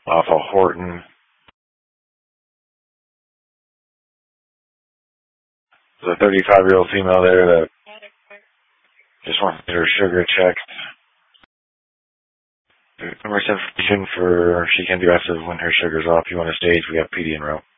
off of Horton. There's a 35-year-old female there that just wants to get her sugar checked. Numerous information for she can do after when her sugar's off. You want to stage, we have PD en route.